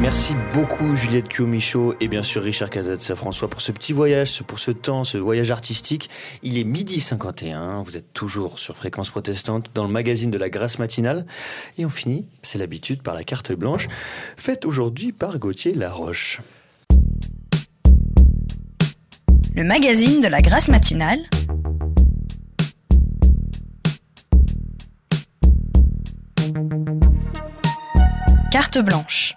Merci beaucoup Juliette Cuot-Michaud et bien sûr Richard Cazazza-François pour ce petit voyage, pour ce temps, ce voyage artistique. Il est 12h51, vous êtes toujours sur Fréquence Protestante dans le magazine de la Grâce matinale. Et on finit, c'est l'habitude, par la carte blanche, faite aujourd'hui par Gauthier Laroche. Le magazine de la Grâce matinale. Carte blanche.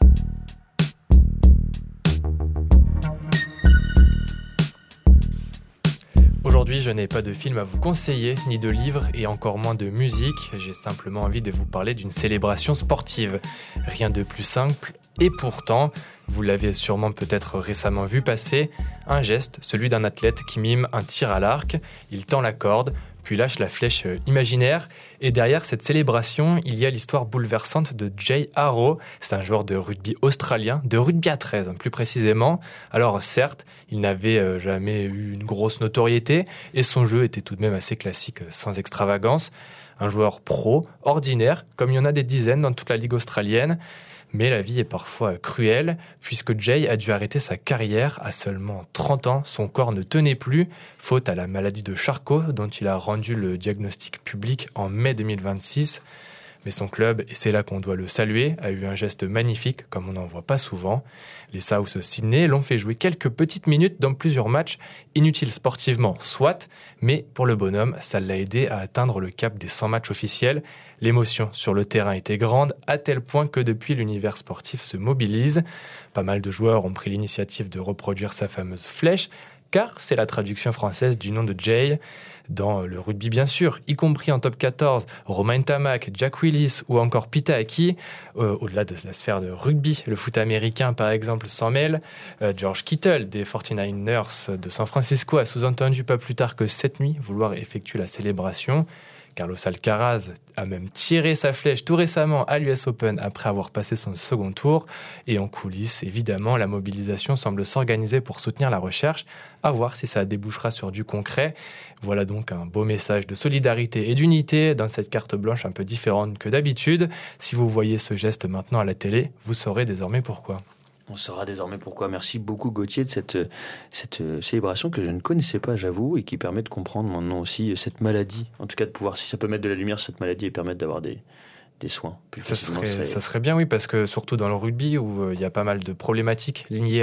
Aujourd'hui, je n'ai pas de film à vous conseiller, ni de livre, et encore moins de musique. J'ai simplement envie de vous parler d'une célébration sportive. Rien de plus simple, et pourtant, vous l'avez sûrement peut-être récemment vu passer, un geste, celui d'un athlète qui mime un tir à l'arc. Il tend la corde, puis lâche la flèche imaginaire. Et derrière cette célébration, il y a l'histoire bouleversante de Jay Arrow. C'est un joueur de rugby australien, de rugby à 13 plus précisément. Alors certes, il n'avait jamais eu une grosse notoriété et son jeu était tout de même assez classique, sans extravagance. Un joueur pro, ordinaire, comme il y en a des dizaines dans toute la ligue australienne. Mais la vie est parfois cruelle, puisque Jay a dû arrêter sa carrière à seulement 30 ans. Son corps ne tenait plus, faute à la maladie de Charcot, dont il a rendu le diagnostic public en mai 2026. Mais son club, et c'est là qu'on doit le saluer, a eu un geste magnifique, comme on n'en voit pas souvent. Les South Sydney l'ont fait jouer quelques petites minutes dans plusieurs matchs, inutiles sportivement, soit, mais pour le bonhomme, ça l'a aidé à atteindre le cap des 100 matchs officiels. L'émotion sur le terrain était grande, à tel point que depuis l'univers sportif se mobilise. Pas mal de joueurs ont pris l'initiative de reproduire sa fameuse flèche, car c'est la traduction française du nom de Jay. Dans le rugby bien sûr, y compris en top 14, Romain Tamac, Jack Willis ou encore Pita Aki. Au-delà de la sphère de rugby, le foot américain par exemple s'en mêle. George Kittle des 49ers de San Francisco a sous-entendu pas plus tard que cette nuit vouloir effectuer la célébration. Carlos Alcaraz a même tiré sa flèche tout récemment à l'US Open après avoir passé son second tour. Et en coulisses, évidemment, la mobilisation semble s'organiser pour soutenir la recherche. À voir si ça débouchera sur du concret. Voilà donc un beau message de solidarité et d'unité dans cette carte blanche un peu différente que d'habitude. Si vous voyez ce geste maintenant à la télé, vous saurez désormais pourquoi. On saura désormais pourquoi. Merci beaucoup Gauthier de cette célébration que je ne connaissais pas, j'avoue, et qui permet de comprendre maintenant aussi cette maladie. En tout cas, de pouvoir, si ça peut mettre de la lumière sur cette maladie et permettre d'avoir des soins plus facilement. Ça serait bien, oui, parce que surtout dans le rugby, où il y a pas mal de problématiques liées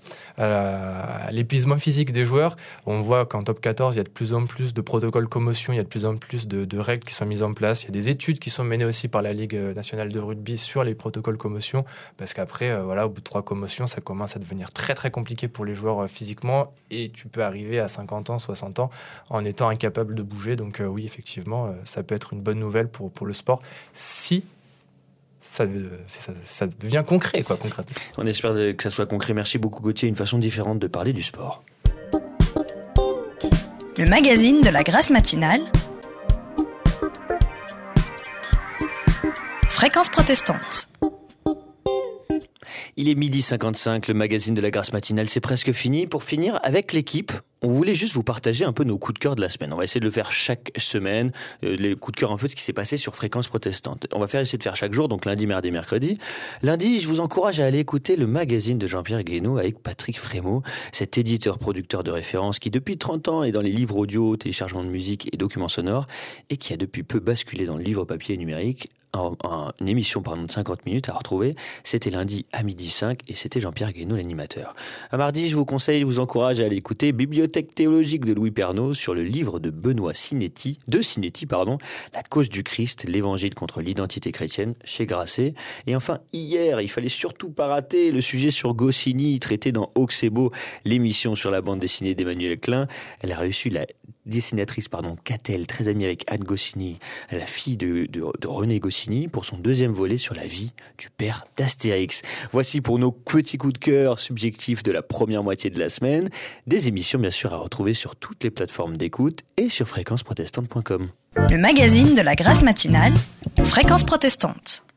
à l'épuisement physique des joueurs, on voit qu'en top 14, il y a de plus en plus de protocoles commotion, il y a de plus en plus de règles qui sont mises en place, il y a des études qui sont menées aussi par la Ligue nationale de rugby sur les protocoles commotion, parce qu'après, au bout de 3 commotions, ça commence à devenir très très compliqué pour les joueurs physiquement, et tu peux arriver à 50 ans, 60 ans en étant incapable de bouger. Donc oui, effectivement, ça peut être une bonne nouvelle pour le sport, si ça devient concret, concrètement. On espère que ça soit concret. Merci beaucoup Gauthier, une façon différente de parler du sport. Le magazine de la Grâce matinale. Fréquence protestante. Il est 12h55, le magazine de la Grâce matinale, c'est presque fini. Pour finir, avec l'équipe, on voulait juste vous partager un peu nos coups de cœur de la semaine. On va essayer de le faire chaque semaine, les coups de cœur un peu de ce qui s'est passé sur Fréquence Protestante. On va essayer de faire chaque jour, donc lundi, mardi, mercredi. Lundi, je vous encourage à aller écouter le magazine de Jean-Pierre Guénaud avec Patrick Frémaux, cet éditeur-producteur de référence qui depuis 30 ans est dans les livres audio, téléchargement de musique et documents sonores, et qui a depuis peu basculé dans le livre papier et numérique. Une émission de 50 minutes à retrouver. C'était lundi à 12h05 et c'était Jean-Pierre Guénaud l'animateur. Un mardi, je vous encourage à aller écouter Bibliothèque théologique de Louis Pernaut sur le livre de Benoît Sinetti, La cause du Christ, l'évangile contre l'identité chrétienne chez Grasset. Et enfin, hier, il fallait surtout pas rater le sujet sur Goscinny traité dans Auxebo, l'émission sur la bande dessinée d'Emmanuel Klein. Elle a reçu la dessinatrice Catel, très amie avec Anne Goscinny, la fille de René Goscinny, pour son deuxième volet sur la vie du père d'Astérix. Voici pour nos petits coups de cœur subjectifs de la première moitié de la semaine. Des émissions bien sûr à retrouver sur toutes les plateformes d'écoute et sur fréquenceprotestante.com. Le magazine de la Grâce matinale, Fréquence protestante.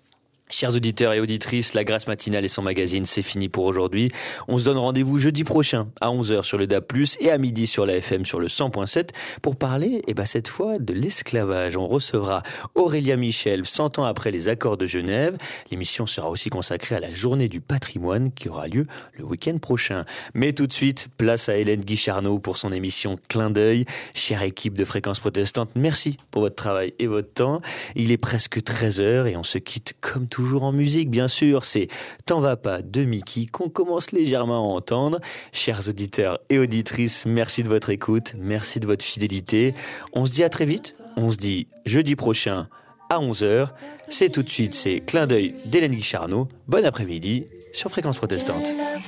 Chers auditeurs et auditrices, la Grâce matinale et son magazine, c'est fini pour aujourd'hui. On se donne rendez-vous jeudi prochain à 11h sur le DAB+, et à midi sur la FM sur le 100.7 pour parler, cette fois, de l'esclavage. On recevra Aurélia Michel, 100 ans après les accords de Genève. L'émission sera aussi consacrée à la journée du patrimoine qui aura lieu le week-end prochain. Mais tout de suite, place à Hélène Guicharneau pour son émission Clin d'œil. Chère équipe de Fréquence Protestante, merci pour votre travail et votre temps. Il est presque 13h et on se quitte comme toujours en musique, bien sûr. C'est T'en vas pas de Mickey qu'on commence légèrement à entendre. Chers auditeurs et auditrices, merci de votre écoute, merci de votre fidélité. On se dit à très vite. On se dit jeudi prochain à 11h. C'est tout de suite, c'est Clin d'œil d'Hélène Guicharneau. Bon après-midi sur Fréquence Protestante.